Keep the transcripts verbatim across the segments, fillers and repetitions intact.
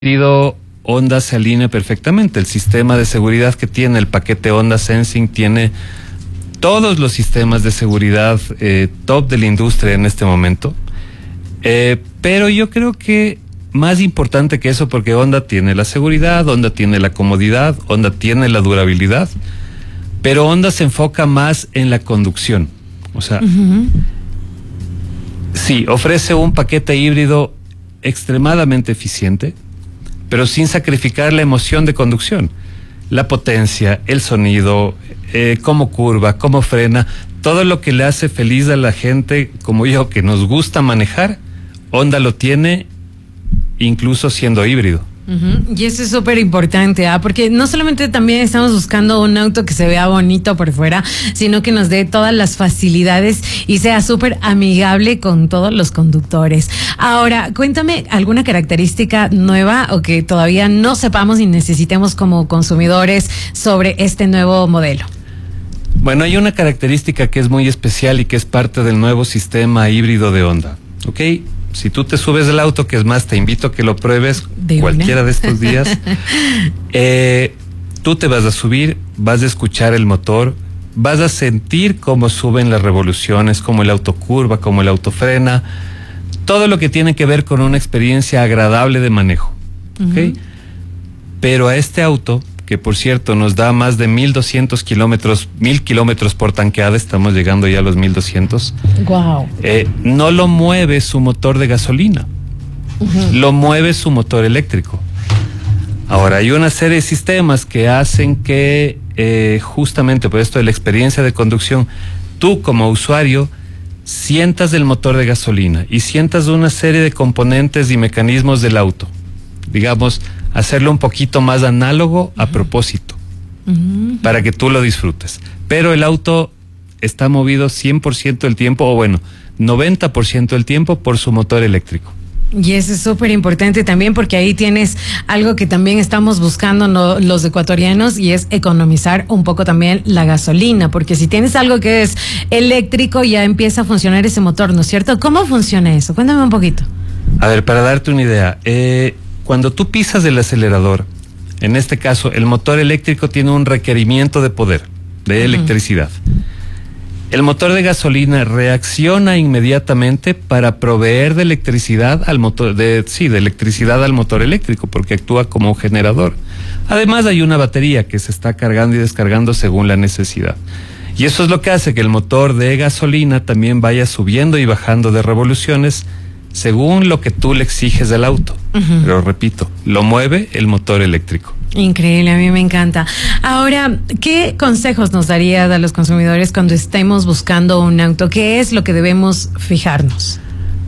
sentido, Honda se alinea perfectamente. El sistema de seguridad que tiene el paquete Honda Sensing tiene todos los sistemas de seguridad eh, top de la industria en este momento. Eh, pero yo creo que más importante que eso, porque Honda tiene la seguridad, Honda tiene la comodidad, Honda tiene la durabilidad, pero Honda se enfoca más en la conducción. O sea, uh-huh. sí, ofrece un paquete híbrido extremadamente eficiente, pero sin sacrificar la emoción de conducción. La potencia, el sonido, eh, cómo curva, cómo frena, todo lo que le hace feliz a la gente como yo, que nos gusta manejar, Honda lo tiene, incluso siendo híbrido. Uh-huh. Y eso es súper importante, ¿ah? Porque no solamente también estamos buscando un auto que se vea bonito por fuera, sino que nos dé todas las facilidades y sea súper amigable con todos los conductores. Ahora, cuéntame alguna característica nueva o que todavía no sepamos y necesitemos como consumidores sobre este nuevo modelo. Bueno, hay una característica que es muy especial y que es parte del nuevo sistema híbrido de Honda, ¿ok? Si tú te subes del auto, que es más, te invito a que lo pruebes de cualquiera de estos días, eh, tú te vas a subir, vas a escuchar el motor, vas a sentir cómo suben las revoluciones, cómo el auto curva, cómo el auto frena, todo lo que tiene que ver con una experiencia agradable de manejo, ¿okay? Uh-huh. Pero a este auto, que por cierto nos da más de mil doscientos kilómetros, mil kilómetros por tanqueada, estamos llegando ya a los mil doscientos. Wow. Eh, no lo mueve su motor de gasolina, uh-huh. lo mueve su motor eléctrico. Ahora, hay una serie de sistemas que hacen que eh, justamente por esto de la experiencia de conducción, tú como usuario sientas el motor de gasolina y sientas una serie de componentes y mecanismos del auto. Digamos, hacerlo un poquito más análogo a propósito, uh-huh. para que tú lo disfrutes. Pero el auto está movido cien por ciento del tiempo, o bueno, noventa por ciento del tiempo por su motor eléctrico. Y eso es súper importante también, porque ahí tienes algo que también estamos buscando no, los ecuatorianos, y es economizar un poco también la gasolina, porque si tienes algo que es eléctrico ya empieza a funcionar ese motor, ¿no es cierto? ¿Cómo funciona eso? Cuéntame un poquito. A ver, para darte una idea, eh... cuando tú pisas el acelerador, en este caso el motor eléctrico tiene un requerimiento de poder, de uh-huh. electricidad. El motor de gasolina reacciona inmediatamente para proveer de electricidad al motor, de, sí, de electricidad al motor eléctrico, porque actúa como un generador. Además hay una batería que se está cargando y descargando según la necesidad. Y eso es lo que hace que el motor de gasolina también vaya subiendo y bajando de revoluciones según lo que tú le exiges al auto. Uh-huh. Pero repito, lo mueve el motor eléctrico. Increíble, a mí me encanta. Ahora, ¿qué consejos nos darías a los consumidores cuando estemos buscando un auto? ¿Qué es lo que debemos fijarnos?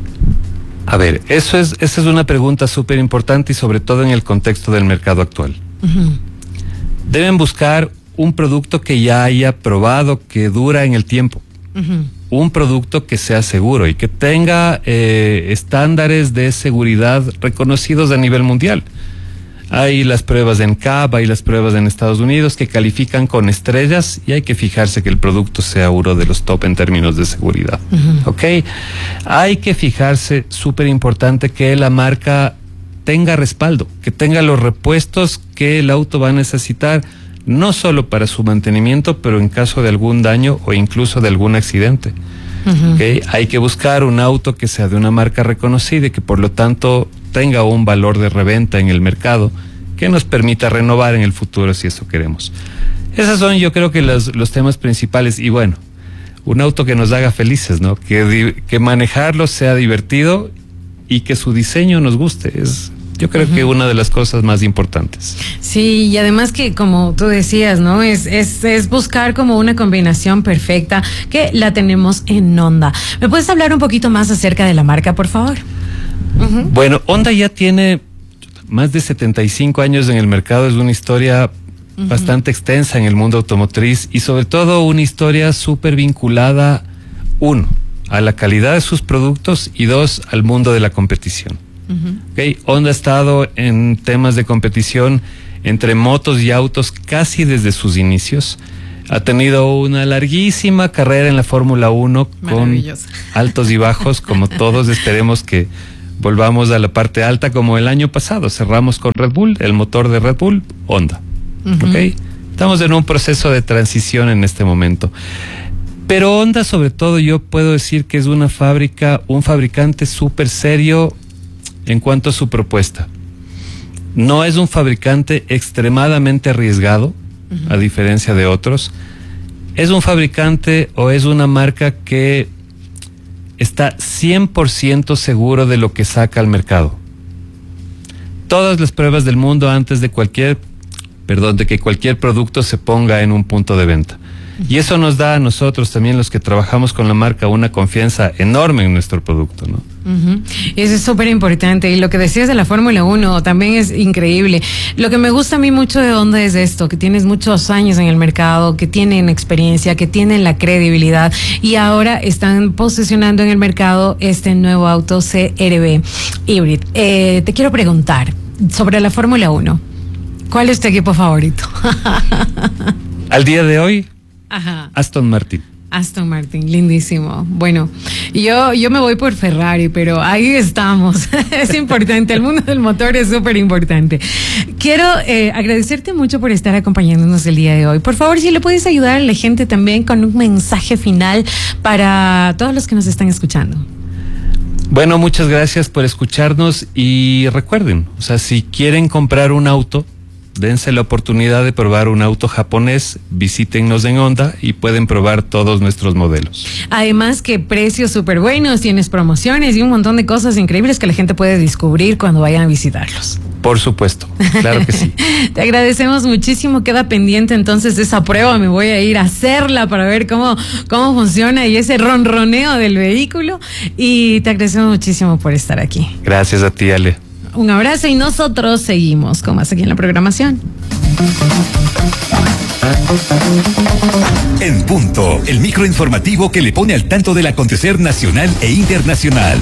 A ver, eso es, esa es una pregunta súper importante, y sobre todo en el contexto del mercado actual. Uh-huh. Deben buscar un producto que ya haya probado, que dura en el tiempo. Uh-huh. Un producto que sea seguro y que tenga eh, estándares de seguridad reconocidos a nivel mundial. Hay las pruebas en C A B, hay las pruebas en Estados Unidos que califican con estrellas, y hay que fijarse que el producto sea uno de los top en términos de seguridad. Uh-huh. ¿Ok? Hay que fijarse, súper importante, que la marca tenga respaldo, que tenga los repuestos que el auto va a necesitar, no solo para su mantenimiento, pero en caso de algún daño o incluso de algún accidente. Uh-huh. ¿Okay? Hay que buscar un auto que sea de una marca reconocida y que por lo tanto tenga un valor de reventa en el mercado que nos permita renovar en el futuro si eso queremos. Esos son, yo creo, que los, los temas principales. Y bueno, un auto que nos haga felices, ¿no? Que, que manejarlo sea divertido y que su diseño nos guste. Es Yo creo uh-huh. que una de las cosas más importantes. Sí, y además que, como tú decías, ¿no? Es, es, es buscar como una combinación perfecta, que la tenemos en Honda. ¿Me puedes hablar un poquito más acerca de la marca, por favor? Uh-huh. Bueno, Honda ya tiene más de setenta y cinco años en el mercado. Es una historia uh-huh. bastante extensa en el mundo automotriz, y sobre todo una historia súper vinculada, uno, a la calidad de sus productos, y dos, al mundo de la competición. Uh-huh. Okay. Honda ha estado en temas de competición entre motos y autos casi desde sus inicios. Ha tenido una larguísima carrera en la Fórmula uno con altos y bajos, como todos. Esperemos que volvamos a la parte alta como el año pasado. Cerramos con Red Bull, el motor de Red Bull, Honda. Uh-huh. ¿Okay? Estamos en un proceso de transición en este momento. Pero Honda, sobre todo, yo puedo decir que es una fábrica, un fabricante súper serio en cuanto a su propuesta. No es un fabricante extremadamente arriesgado, uh-huh, a diferencia de otros. Es un fabricante o es una marca que está cien por ciento seguro de lo que saca al mercado. Todas las pruebas del mundo antes de cualquier, perdón, de que cualquier producto se ponga en un punto de venta. Y eso nos da a nosotros también, los que trabajamos con la marca, una confianza enorme en nuestro producto, ¿no? Uh-huh. Eso es súper importante. Y lo que decías de la Fórmula uno también es increíble. Lo que me gusta a mí mucho de Honda es esto, que tienes muchos años en el mercado, que tienen experiencia, que tienen la credibilidad y ahora están posicionando en el mercado este nuevo auto C R V Hybrid. Eh, te quiero preguntar sobre la Fórmula uno. ¿Cuál es tu equipo favorito? Al día de hoy, ajá, Aston Martin. Aston Martin, lindísimo. Bueno, yo, yo me voy por Ferrari, pero ahí estamos. Es importante, el mundo del motor es súper importante. Quiero eh, agradecerte mucho por estar acompañándonos el día de hoy. Por favor, si le puedes ayudar a la gente también con un mensaje final para todos los que nos están escuchando. Bueno, muchas gracias por escucharnos y recuerden, o sea, si quieren comprar un auto, dense la oportunidad de probar un auto japonés, visítennos en Honda y pueden probar todos nuestros modelos. Además que precios súper buenos, tienes promociones y un montón de cosas increíbles que la gente puede descubrir cuando vayan a visitarlos. Por supuesto, claro que sí. Te agradecemos muchísimo, queda pendiente entonces de esa prueba, me voy a ir a hacerla para ver cómo, cómo funciona y ese ronroneo del vehículo, y te agradecemos muchísimo por estar aquí. Gracias a ti, Ale. Un abrazo y nosotros seguimos con más aquí en la programación. En punto, el microinformativo que le pone al tanto del acontecer nacional e internacional.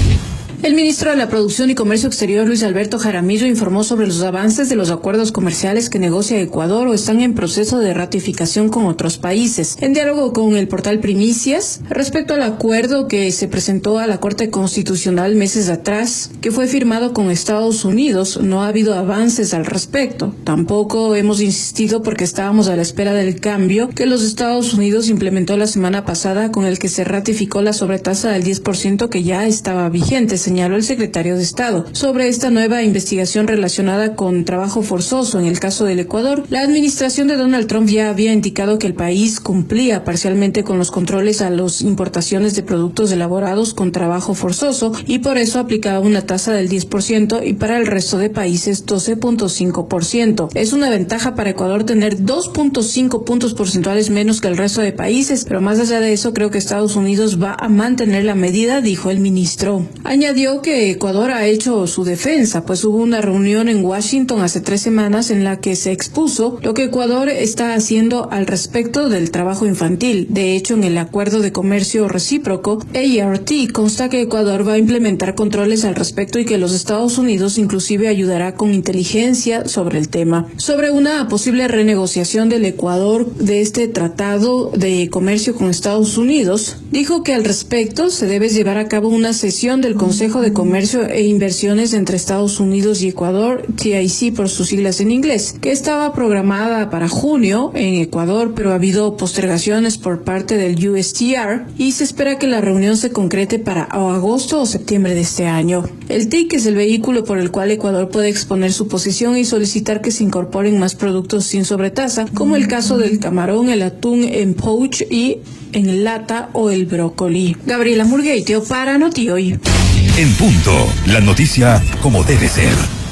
El ministro de la Producción y Comercio Exterior, Luis Alberto Jaramillo, informó sobre los avances de los acuerdos comerciales que negocia Ecuador o están en proceso de ratificación con otros países. En diálogo con el portal Primicias, respecto al acuerdo que se presentó a la Corte Constitucional meses atrás, que fue firmado con Estados Unidos, no ha habido avances al respecto. Tampoco hemos insistido porque estábamos a la espera del cambio que los Estados Unidos implementó la semana pasada, con el que se ratificó la sobretasa del diez por ciento que ya estaba vigente, señaló el secretario de Estado. Sobre esta nueva investigación relacionada con trabajo forzoso en el caso del Ecuador, la administración de Donald Trump ya había indicado que el país cumplía parcialmente con los controles a las importaciones de productos elaborados con trabajo forzoso y por eso aplicaba una tasa del diez por ciento y para el resto de países doce punto cinco por ciento. Es una ventaja para Ecuador tener dos punto cinco puntos porcentuales menos que el resto de países, pero más allá de eso creo que Estados Unidos va a mantener la medida, dijo el ministro. Añadió que Ecuador ha hecho su defensa, pues hubo una reunión en Washington hace tres semanas en la que se expuso lo que Ecuador está haciendo al respecto del trabajo infantil. De hecho, en el acuerdo de comercio recíproco, A R T, consta que Ecuador va a implementar controles al respecto y que los Estados Unidos inclusive ayudará con inteligencia sobre el tema. Sobre una posible renegociación del Ecuador de este tratado de comercio con Estados Unidos, dijo que al respecto se debe llevar a cabo una sesión del Consejo de Comercio e Inversiones entre Estados Unidos y Ecuador, T I C por sus siglas en inglés, que estaba programada para junio en Ecuador, pero ha habido postergaciones por parte del U S T R y se espera que la reunión se concrete para agosto o septiembre de este año. El T I C es el vehículo por el cual Ecuador puede exponer su posición y solicitar que se incorporen más productos sin sobretasa, como el caso del camarón, el atún en pouch y en lata o el brócoli. Gabriela Murgueitio para Noti Hoy. En punto, la noticia como debe ser.